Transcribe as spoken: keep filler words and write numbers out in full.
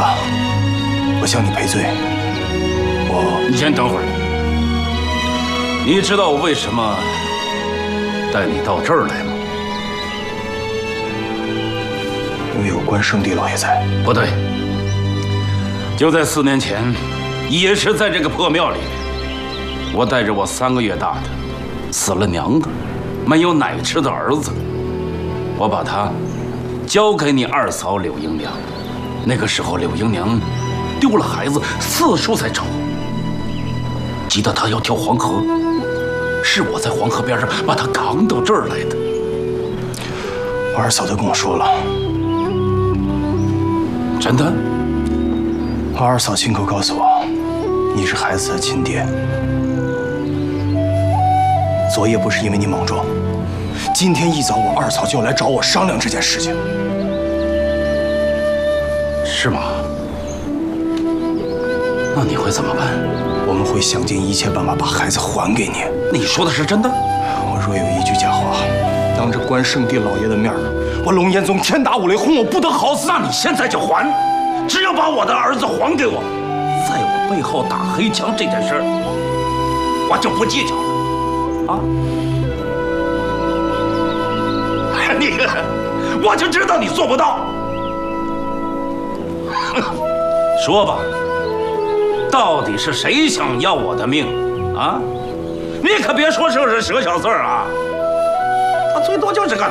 我向你赔罪。我…… 你先等会儿。你知道我为什么带你到这儿来吗？ 因为有关圣帝老爷在。 不对，就在四年前，也是在这个破庙里，我带着我三个月大的、死了娘的、没有奶吃的儿子，我把他交给你二嫂柳英娘。那个时候，柳英娘丢了孩子，四处在找，急得她要跳黄河。是我在黄河边上把她扛到这儿来的。 我二嫂都跟我说了。 真的？ 我二嫂亲口告诉我，你是孩子的亲爹。昨夜不是因为你莽撞，今天一早我二嫂就来找我商量这件事情。 是吗？那你会怎么办？ 我们会想尽一切办法把孩子还给你。 你说的是真的？ 我若有一句假话，当着关圣帝老爷的面，我龙岩宗天打五雷轰，我不得好死。 那你现在就还，只要把我的儿子还给我，在我背后打黑枪这件事儿，我就不计较了。啊？你，我就知道你做不到。说吧，到底是谁想要我的命啊？你可别说这是蛇小四儿啊，他最多就是个